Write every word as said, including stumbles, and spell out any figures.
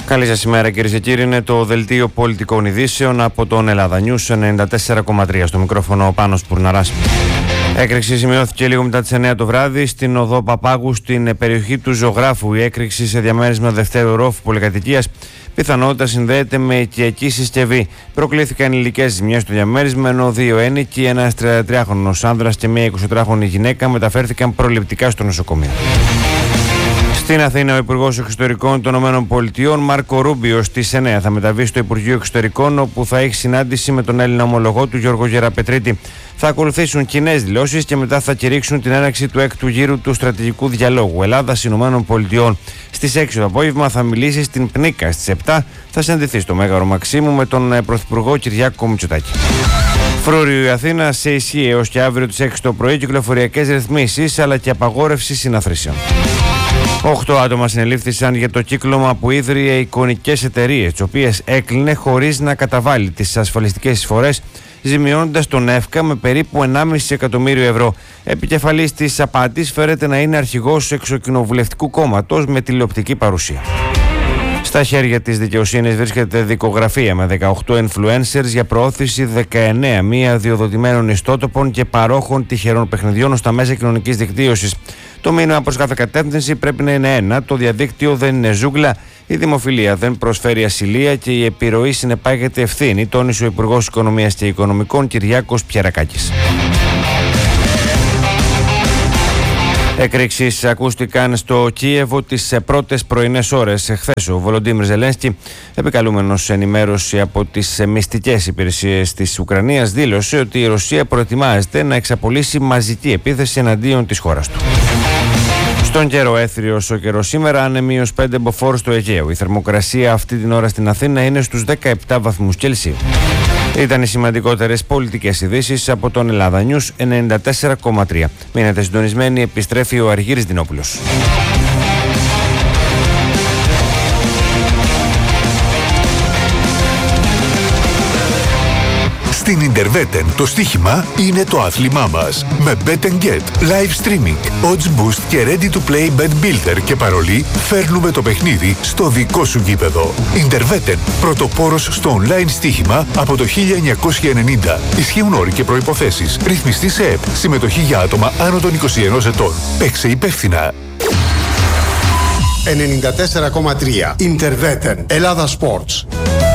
Καλή σας ημέρα κυρίες και κύριοι, είναι το δελτίο πολιτικών ειδήσεων από τον Ελλάδα News ενενήντα τέσσερα κόμμα τρία. Στο μικρόφωνο ο Πάνος Πουρναράς. Έκρηξη σημειώθηκε λίγο μετά τις εννιά το βράδυ στην οδό Παπάγου στην περιοχή του Ζωγράφου. Η έκρηξη σε διαμέρισμα δευτέρου ρόφου πολυκατοικίας πιθανότητα συνδέεται με οικιακή συσκευή. Προκλήθηκαν υλικές ζημιές στο διαμέρισμα, ενώ δύο ένοικοι, ένας τριαντατριάχρονος άνδρας και μια εικοσιτετράχρονη γυναίκα μεταφέρθηκαν προληπτικά στο νοσοκομείο. Στην Αθήνα, ο Υπουργός Εξωτερικών των ΗΠΑ, Μάρκο Ρούμπιο, στις εννιά θα μεταβεί στο Υπουργείο Εξωτερικών, όπου θα έχει συνάντηση με τον Έλληνα ομολογό του Γιώργο Γεραπετρίτη. Θα ακολουθήσουν κοινές δηλώσεις και μετά θα κηρύξουν την έναρξη του έκτου γύρου του στρατηγικού διαλόγου Ελλάδα-ΗΠΑ. Στις έξι το απόγευμα θα μιλήσει στην Πνίκα. Στις επτά θα συναντηθεί στο Μέγαρο Μαξίμου με τον Πρωθυπουργό Κυριάκο Μητσοτάκη. Φρούριο η Αθήνα, σε ισχύ έως και αύριο τις έξι το πρωί κυκλοφοριακές ρυθμίσεις αλλά και απαγόρευση συναθρήσεων. Οχτώ άτομα συνελήφθησαν για το κύκλωμα που ίδρυε εικονικές εταιρείες, τις οποίες έκλεινε χωρίς να καταβάλει τις ασφαλιστικές εισφορές, ζημιώνοντας τον ΕΦΚΑ με περίπου ενάμιση εκατομμύριο ευρώ. Επικεφαλής της απάτης φέρεται να είναι αρχηγός εξοκοινοβουλευτικού κόμματος με τηλεοπτική παρουσία. Στα χέρια της δικαιοσύνης βρίσκεται δικογραφία με δεκαοκτώ influencers για προώθηση δεκαεννέα μη αδειοδοτημένων ιστότοπων και παρόχων τυχερών παιχνιδιών στα μέσα κοινωνικής δικτύωσης. Το μήνυμα προς κάθε κατεύθυνση πρέπει να είναι ένα: το διαδίκτυο δεν είναι ζούγκλα, η δημοφιλία δεν προσφέρει ασυλία και η επιρροή συνεπάγεται ευθύνη, τόνισε ο Υπουργός Οικονομίας και Οικονομικών Κυριάκος Πιερακάκης. Εκρήξεις ακούστηκαν στο Κίεβο τις πρώτες πρωινές ώρες. Χθες ο Βολοντίμιρ Ζελένσκι, επικαλούμενος ενημέρωση από τις μυστικές υπηρεσίες της Ουκρανίας, δήλωσε ότι η Ρωσία προετοιμάζεται να εξαπολύσει μαζική επίθεση εναντίον της χώρας του. Στον καιρό, έθριος ο καιρός σήμερα, άνεμιος πέντε μποφόρ στο Αιγαίο. Η θερμοκρασία αυτή την ώρα στην Αθήνα είναι στους δεκαεπτά βαθμούς Κελσίου. Ήταν οι σημαντικότερες πολιτικές ειδήσεις από τον Ελλάδα News ενενήντα τέσσερα κόμμα τρία. Μείνετε συντονισμένοι, επιστρέφει ο Αργύρης Δινόπουλος. Στην Ιντερβέτεν το στοίχημα είναι το άθλημά μας. Με Bet and Get, live streaming, odds boost και ready to play bet builder και παρολί, φέρνουμε το παιχνίδι στο δικό σου γήπεδο. Ιντερβέτεν, πρωτοπόρος στο online στοίχημα από το χίλια εννιακόσια ενενήντα. Ισχύουν όροι και προϋποθέσεις. Ρυθμιστή σε ΕΠ. Συμμετοχή για άτομα άνω των είκοσι ενός ετών. Παίξε υπεύθυνα. ενενήντα τέσσερα κόμμα τρία Ιντερβέτεν. Ελλάδα Sports.